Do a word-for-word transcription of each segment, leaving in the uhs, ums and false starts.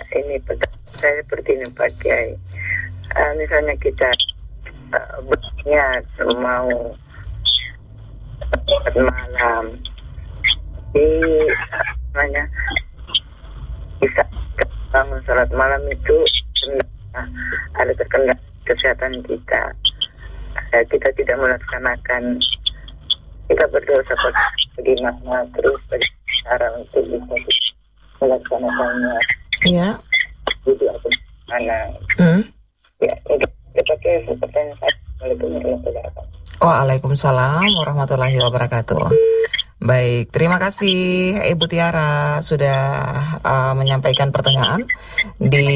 ini saya seperti ini Pak Kiai. Uh, misalnya kita uh, berniat mau malam di namanya bisa bangun sholat malam itu ada terkendala kesehatan kita. Uh, kita tidak melaksanakan, kita berdosa bagaimana terus cara untuk bisa melaksanakannya. Iya. Jadi apa mana? Hmm. Ya, itu pakai pertanyaan saya. Waalaikumsalam warahmatullahi wabarakatuh. Baik, terima kasih Ibu Tiara sudah uh, menyampaikan pertanyaan di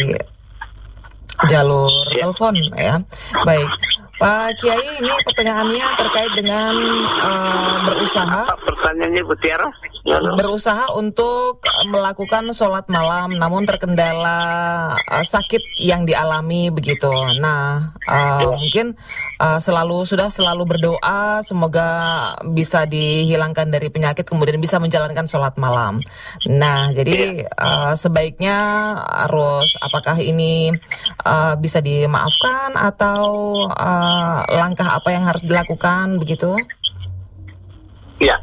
jalur telepon ya. Baik, Pak Kiai, ini pertanyaannya terkait dengan uh, berusaha. Pertanyaannya Bu Tiara? Berusaha untuk melakukan sholat malam, namun terkendala uh, sakit yang dialami begitu. Nah, uh, mungkin uh, selalu sudah selalu berdoa semoga bisa dihilangkan dari penyakit, kemudian bisa menjalankan sholat malam. Nah, jadi uh, sebaiknya harus apakah ini uh, bisa dimaafkan atau uh, langkah apa yang harus dilakukan begitu? Ya.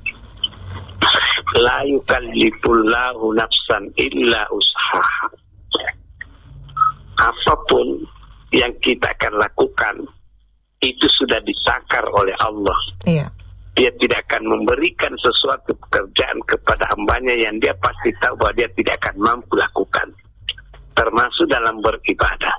La yukallifullahu nafsan illa usahaha. Apapun yang kita akan lakukan itu sudah ditakar oleh Allah. Iya. Dia tidak akan memberikan sesuatu pekerjaan kepada hambanya yang dia pasti tahu bahwa dia tidak akan mampu lakukan, termasuk dalam beribadah.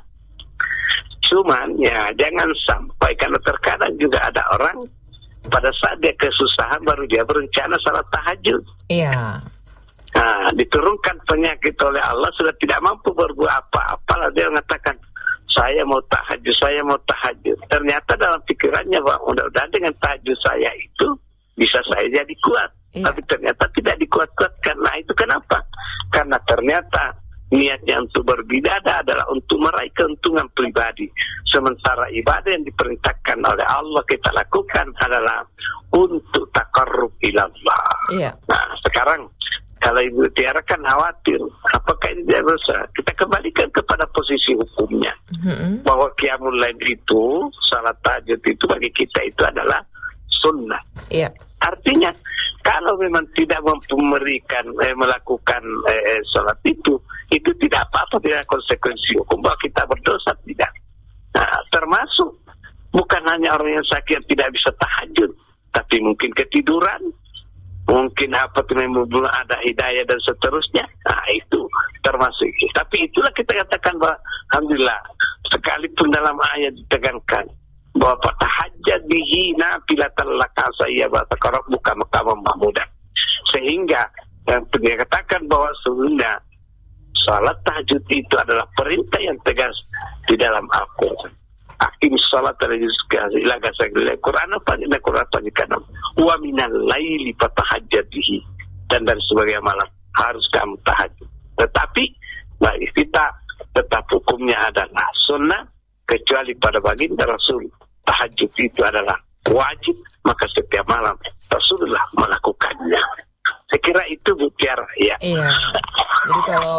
Cuman ya jangan sampai, karena terkadang juga ada orang pada saat dia kesusahan baru dia berencana salat tahajud. Iya. Nah, diturunkan penyakit oleh Allah, sudah tidak mampu berbuat apa-apa, lalu dia mengatakan, saya mau tahajud, saya mau tahajud. Ternyata dalam pikirannya, bahwa mudah-mudahan dengan tahajud saya itu bisa saya jadi kuat. Iya. Tapi ternyata tidak dikuat-kuatkan. Nah, itu kenapa? Karena ternyata niatnya untuk beribadah adalah untuk meraih keuntungan pribadi. Sementara ibadah yang diperintahkan oleh Allah kita lakukan adalah untuk taqarrub ilallah. Iya. Nah, sekarang kalau Ibu Tiara kan khawatir, apakah ini dia dosa? Kita kembalikan kepada posisi hukumnya. Mm-hmm. Bahwa qiyamul lail itu, salat tahajud itu bagi kita itu adalah sunnah. Iya. Artinya, kalau memang tidak mampu memberikan, eh, melakukan eh, salat itu, itu tidak apa-apa, tidak konsekuensi hukum bahwa kita berdosa, tidak. Nah, termasuk bukan hanya orang yang sakit yang tidak bisa tahajud, tapi mungkin ketiduran, mungkin apa memang ada hidayah dan seterusnya. Nah, itu termasuk itu. Tapi itulah kita katakan bahwa alhamdulillah, sekalipun dalam ayat ditekankan bahwa tahajjud bihi nafilatan laka saya batakarab bukan maqam mahmudah. Sehingga yang dikatakan bahwa sebenarnya salat tahajud itu adalah perintah yang tegas di dalam Al-Quran. Aqim salat ila ghasaqil Quran apa di Quran panjang wa minal laili fatahajjad bihi, dan dari sebagian malam harus kamu tahajud. Tetapi bagi kita tetap hukumnya adalah sunnah, kecuali pada baginda Rasul tahajud itu adalah wajib, maka setiap malam Rasulullah melakukannya. Saya kira itu Bu Tiara, ya. Iya. Jadi kalau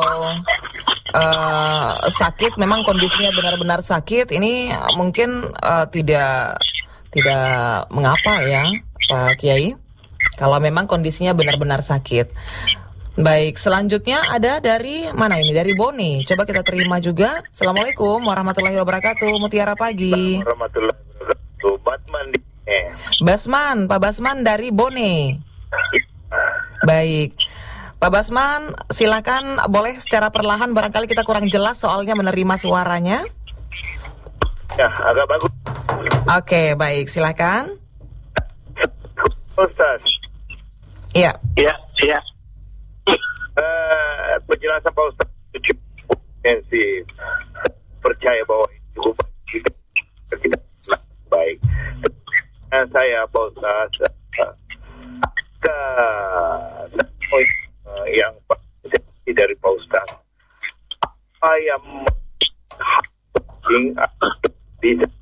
uh, sakit, memang kondisinya benar-benar sakit, ini mungkin uh, tidak tidak mengapa ya, Pak Kiai. Kalau memang kondisinya benar-benar sakit. Baik, selanjutnya ada dari mana ini? Dari Boni. Coba kita terima juga. Assalamualaikum warahmatullahi wabarakatuh. Mutiara pagi. Warahmatullahi wabarakatuh. Basman di eh. Basman, Pak Basman dari Bone. Baik, Pak Basman, silakan, boleh secara perlahan, barangkali kita kurang jelas soalnya menerima suaranya. Ya, agak bagus. Oke, baik, silakan. Ustaz. Iya. Iya, iya. Uh, penjelasan Pak Ustaz itu cukup intensif. Percaya bahwa itu kita tidak baik. Dan saya Pak Ustaz uh, ke uh, yang pasti dari Pak Ustaz, apa yang penting bisa